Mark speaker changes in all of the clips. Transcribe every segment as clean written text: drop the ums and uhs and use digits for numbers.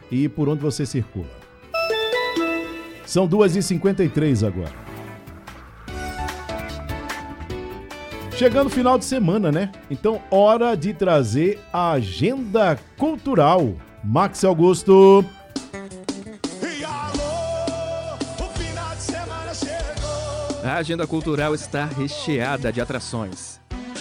Speaker 1: e por onde você circula. São 2h53 agora. Chegando o final de semana, né? Então, hora de trazer a agenda cultural. Max Augusto.
Speaker 2: E alô, o final de semana chegou.
Speaker 3: A agenda cultural está recheada de atrações.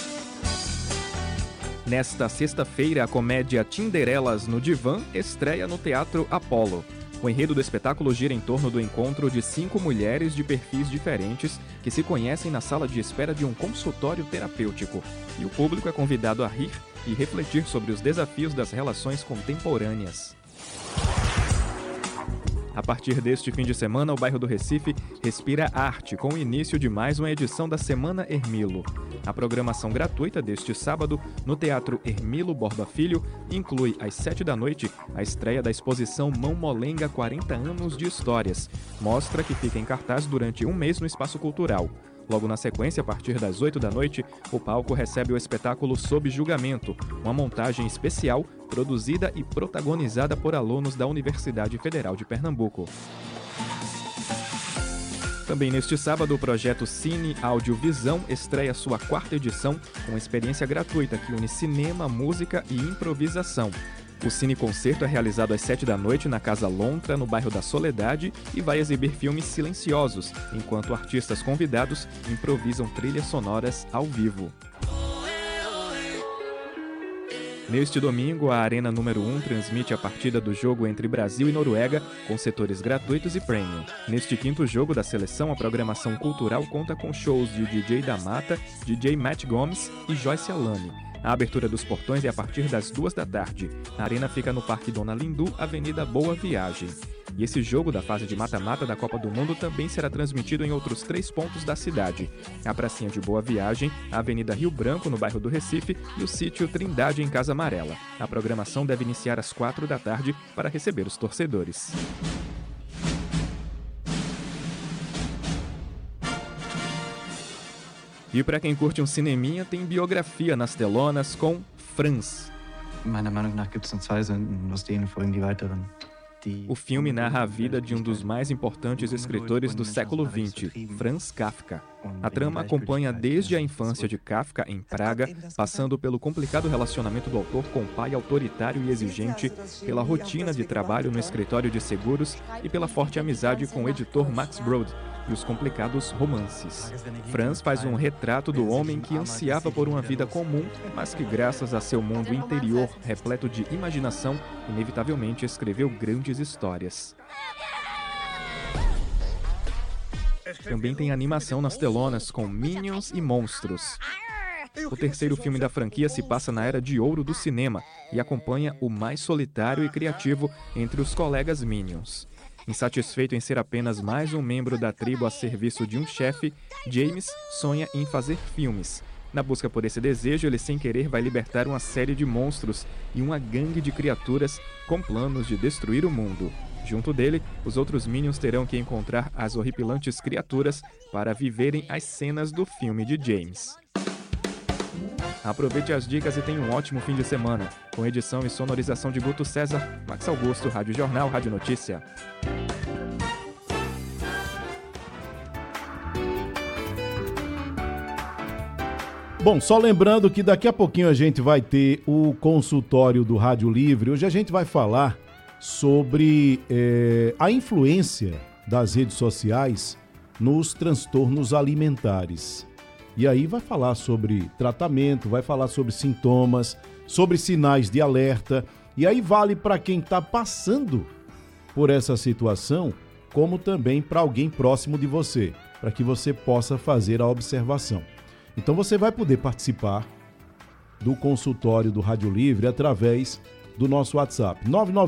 Speaker 3: Nesta sexta-feira, a comédia Tinderelas no Divã estreia no Teatro Apollo. O enredo do espetáculo gira em torno do encontro de 5 mulheres de perfis diferentes que se conhecem na sala de espera de um consultório terapêutico. E o público é convidado a rir e refletir sobre os desafios das relações contemporâneas. A partir deste fim de semana, o bairro do Recife respira arte com o início de mais uma edição da Semana Hermilo. A programação gratuita deste sábado no Teatro Hermilo Borba Filho inclui, às 19h, a estreia da exposição Mão Molenga 40 anos de histórias. Mostra que fica em cartaz durante um mês no Espaço Cultural. Logo na sequência, a partir das 20h, o palco recebe o espetáculo Sob Julgamento, uma montagem especial produzida e protagonizada por alunos da Universidade Federal de Pernambuco. Também neste sábado, o projeto Cine Audiovisão estreia sua 4ª edição com experiência gratuita que une cinema, música e improvisação. O Cine Concerto é realizado às 19h na Casa Lontra, no bairro da Soledade, e vai exibir filmes silenciosos, enquanto artistas convidados improvisam trilhas sonoras ao vivo. Neste domingo, a Arena número 1 transmite a partida do jogo entre Brasil e Noruega, com setores gratuitos e premium. Neste 5º jogo da seleção, a programação cultural conta com shows de DJ da Mata, DJ Matt Gomes e Joyce Alane. A abertura dos portões é a partir das 14h. A arena fica no Parque Dona Lindu, Avenida Boa Viagem. E esse jogo da fase de mata-mata da Copa do Mundo também será transmitido em outros 3 pontos da cidade: a Pracinha de Boa Viagem, a Avenida Rio Branco, no bairro do Recife, e o sítio Trindade, em Casa Amarela. A programação deve iniciar às 4h para receber os torcedores. E para quem curte um cineminha, tem biografia nas telonas com Franz.
Speaker 4: Meiner Meinung nach gibt es noch 2 Sünden, aus denen folgen die weiteren.
Speaker 3: O filme narra a vida de um dos mais importantes escritores do século XX, Franz Kafka. A trama acompanha desde a infância de Kafka em Praga, passando pelo complicado relacionamento do autor com o pai autoritário e exigente, pela rotina de trabalho no escritório de seguros e pela forte amizade com o editor Max Brod e os complicados romances. Franz faz um retrato do homem que ansiava por uma vida comum, mas que, graças a seu mundo interior repleto de imaginação, inevitavelmente escreveu grandes histórias. Também tem animação nas telonas com Minions e Monstros. O 3º filme da franquia se passa na era de ouro do cinema e acompanha o mais solitário e criativo entre os colegas Minions. Insatisfeito em ser apenas mais um membro da tribo a serviço de um chefe, James sonha em fazer filmes. Na busca por esse desejo, ele sem querer vai libertar uma série de monstros e uma gangue de criaturas com planos de destruir o mundo. Junto dele, os outros Minions terão que encontrar as horripilantes criaturas para viverem as cenas do filme de James. Aproveite as dicas e tenha um ótimo fim de semana. Com edição e sonorização de Guto César, Max Augusto, Rádio Jornal, Rádio Notícia.
Speaker 1: Bom, só lembrando que daqui a pouquinho a gente vai ter o consultório do Rádio Livre. Hoje a gente vai falar sobre a influência das redes sociais nos transtornos alimentares. E aí vai falar sobre tratamento, vai falar sobre sintomas, sobre sinais de alerta. E aí vale para quem está passando por essa situação, como também para alguém próximo de você, para que você possa fazer a observação. Então você vai poder participar do consultório do Rádio Livre através do nosso WhatsApp,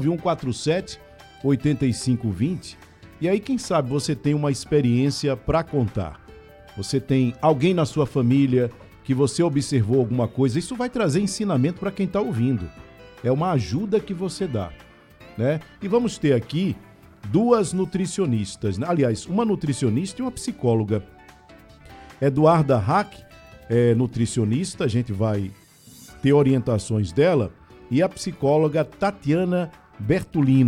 Speaker 1: 99147-8520. E aí, quem sabe você tem uma experiência para contar. Você tem alguém na sua família que você observou alguma coisa, isso vai trazer ensinamento para quem está ouvindo. É uma ajuda que você dá, né? E vamos ter aqui 2 nutricionistas, né? Aliás, uma nutricionista e uma psicóloga. Eduarda Hack é nutricionista, a gente vai ter orientações dela, e a psicóloga Tatiana Bertolino.